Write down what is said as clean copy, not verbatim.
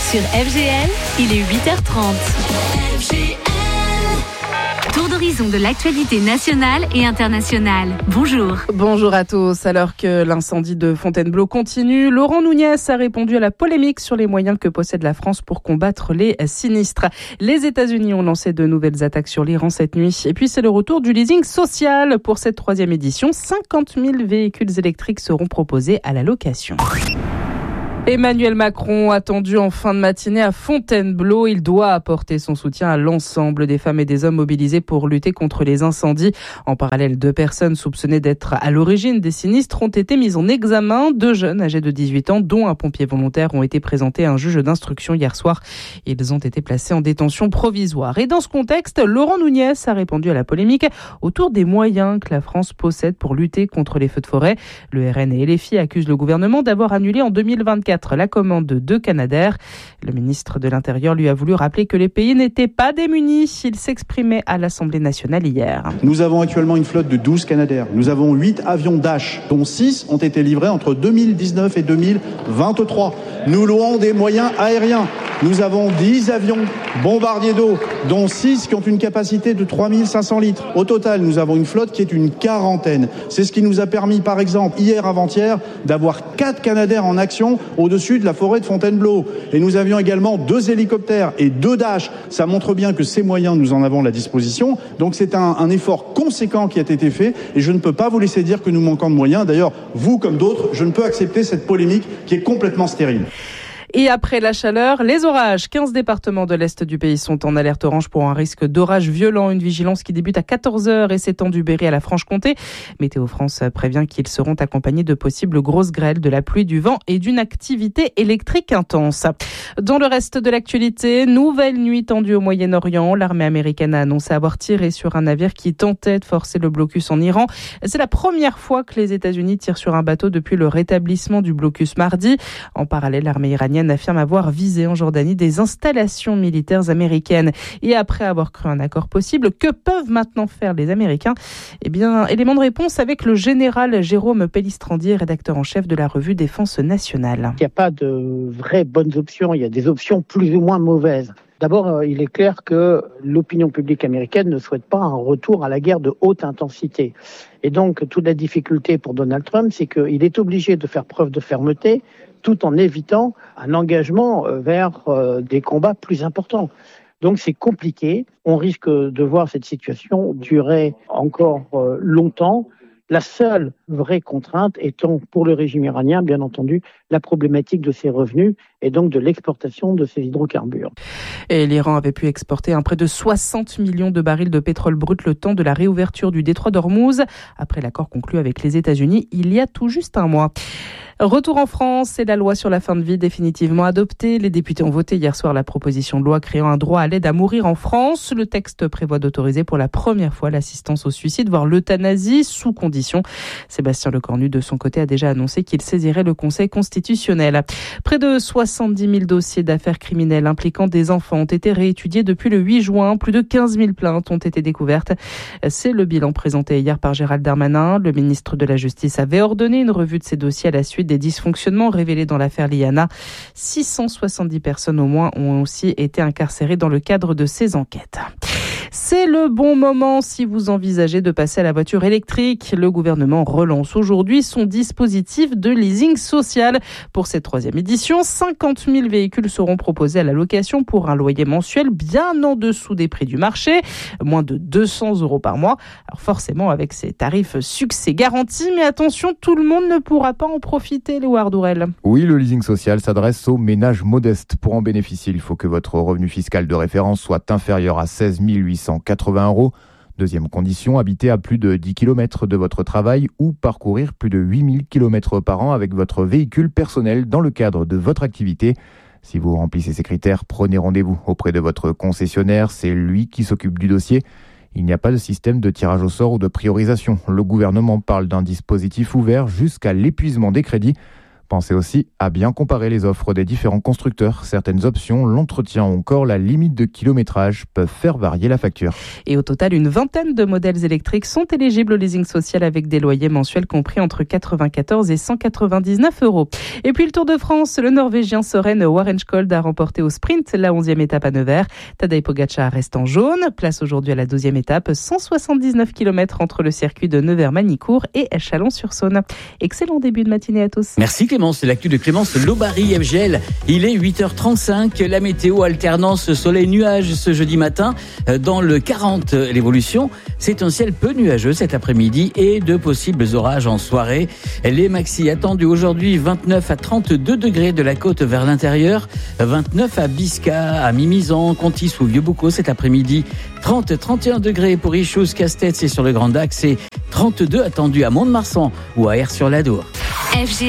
Sur FGL, il est 8h30. Tour d'horizon de l'actualité nationale et internationale. Bonjour. Bonjour à tous. Alors que l'incendie de Fontainebleau continue, Laurent Nunez a répondu à la polémique sur les moyens que possède la France pour combattre les sinistres. Les États-Unis ont lancé de nouvelles attaques sur l'Iran cette nuit. Et puis c'est le retour du leasing social. Pour cette 3e édition, 50 000 véhicules électriques seront proposés à la location. Emmanuel Macron, attendu en fin de matinée à Fontainebleau, il doit apporter son soutien à l'ensemble des femmes et des hommes mobilisés pour lutter contre les incendies. En parallèle, 2 personnes soupçonnées d'être à l'origine des sinistres ont été mises en examen. 2 jeunes âgés de 18 ans, dont un pompier volontaire, ont été présentés à un juge d'instruction hier soir. Ils ont été placés en détention provisoire. Et dans ce contexte, Laurent Nunez a répondu à la polémique autour des moyens que la France possède pour lutter contre les feux de forêt. Le RN et LFI accusent le gouvernement d'avoir annulé en 2024 la commande de 2 Canadair. Le ministre de l'Intérieur lui a voulu rappeler que les pays n'étaient pas démunis. Il s'exprimait à l'Assemblée nationale hier. Nous avons actuellement une flotte de 12 Canadair. Nous avons 8 avions Dash, dont 6 ont été livrés entre 2019 et 2023. Nous louons des moyens aériens. Nous avons 10 avions bombardiers d'eau, dont 6 qui ont une capacité de 3500 litres. Au total, nous avons une flotte qui est une quarantaine. C'est ce qui nous a permis, par exemple, hier avant-hier, d'avoir 4 Canadair en action au-dessus de la forêt de Fontainebleau. Et nous avions également 2 hélicoptères et 2 Dash. Ça montre bien que ces moyens, nous en avons à la disposition. Donc c'est un effort conséquent qui a été fait. Et je ne peux pas vous laisser dire que nous manquons de moyens. D'ailleurs, vous comme d'autres, je ne peux accepter cette polémique qui est complètement stérile. Et après la chaleur, les orages. 15 départements de l'Est du pays sont en alerte orange pour un risque d'orage violent. Une vigilance qui débute à 14h et s'étend du Berry à la Franche-Comté. Météo France prévient qu'ils seront accompagnés de possibles grosses grêles, de la pluie, du vent et d'une activité électrique intense. Dans le reste de l'actualité, nouvelle nuit tendue au Moyen-Orient. L'armée américaine a annoncé avoir tiré sur un navire qui tentait de forcer le blocus en Iran. C'est la première fois que les États-Unis tirent sur un bateau depuis le rétablissement du blocus mardi. En parallèle, l'armée iranienne affirme avoir visé en Jordanie des installations militaires américaines. Et après avoir cru un accord possible, que peuvent maintenant faire les Américains ? Eh bien, élément de réponse avec le général Jérôme Pellistrandier, rédacteur en chef de la revue Défense nationale. Il n'y a pas de vraies bonnes options, il y a des options plus ou moins mauvaises. D'abord, il est clair que l'opinion publique américaine ne souhaite pas un retour à la guerre de haute intensité. Et donc, toute la difficulté pour Donald Trump, c'est qu'il est obligé de faire preuve de fermeté tout en évitant un engagement vers des combats plus importants. Donc, c'est compliqué. On risque de voir cette situation durer encore longtemps. La seule vraie contrainte étant pour le régime iranien, bien entendu, la problématique de ses revenus et donc de l'exportation de ses hydrocarbures. Et l'Iran avait pu exporter près de 60 millions de barils de pétrole brut le temps de la réouverture du détroit d'Ormuz, après l'accord conclu avec les États-Unis il y a tout juste un mois. Retour en France, et la loi sur la fin de vie définitivement adoptée. Les députés ont voté hier soir la proposition de loi créant un droit à l'aide à mourir en France. Le texte prévoit d'autoriser pour la première fois l'assistance au suicide, voire l'euthanasie, sous condition. Sébastien Lecornu, de son côté, a déjà annoncé qu'il saisirait le Conseil constitutionnel. Près de 70 000 dossiers d'affaires criminelles impliquant des enfants ont été réétudiés depuis le 8 juin. Plus de 15 000 plaintes ont été découvertes. C'est le bilan présenté hier par Gérald Darmanin. Le ministre de la Justice avait ordonné une revue de ces dossiers à la suite des dysfonctionnements révélés dans l'affaire Liana. 670 personnes au moins ont aussi été incarcérées dans le cadre de ces enquêtes. C'est le bon moment si vous envisagez de passer à la voiture électrique. Le gouvernement relance aujourd'hui son dispositif de leasing social. Pour cette 3e édition, 50 000 véhicules seront proposés à la location pour un loyer mensuel bien en dessous des prix du marché, moins de 200 € par mois. Alors forcément, avec ces tarifs succès garantis, mais attention, tout le monde ne pourra pas en profiter, Léo Ardourel. Oui, le leasing social s'adresse aux ménages modestes. Pour en bénéficier, il faut que votre revenu fiscal de référence soit inférieur à 16 880 €. Deuxième condition, habiter à plus de 10 km de votre travail ou parcourir plus de 8000 km par an avec votre véhicule personnel dans le cadre de votre activité. Si vous remplissez ces critères, prenez rendez-vous auprès de votre concessionnaire. C'est lui qui s'occupe du dossier. Il n'y a pas de système de tirage au sort ou de priorisation. Le gouvernement parle d'un dispositif ouvert jusqu'à l'épuisement des crédits. Pensez aussi à bien comparer les offres des différents constructeurs. Certaines options, l'entretien ou encore la limite de kilométrage peuvent faire varier la facture. Et au total, une vingtaine de modèles électriques sont éligibles au leasing social avec des loyers mensuels compris entre 94 et 199 €. Et puis le Tour de France, le Norvégien Søren Warrenskold a remporté au sprint la 11e étape à Nevers. Tadej Pogačar reste en jaune. Place aujourd'hui à la 12e étape, 179 km entre le circuit de Nevers-Manicourt et Chalon-sur-Saône. Excellent début de matinée à tous. Merci Clémence, c'est l'actu de Clémence Lobary-FGL. Il est 8h35, la météo alternance soleil-nuage ce jeudi matin. Dans le 40, l'évolution, c'est un ciel peu nuageux cet après-midi et de possibles orages en soirée. Les maxi attendus aujourd'hui 29 à 32 degrés de la côte vers l'intérieur, 29 à Bisca, à Mimizan, Contis ou Vieux-Boucau cet après-midi, 30-31 degrés pour Ichouz, Castets et sur le Grand Dax et 32 attendus à Mont-de-Marsan ou à Aire-sur-l'Adour.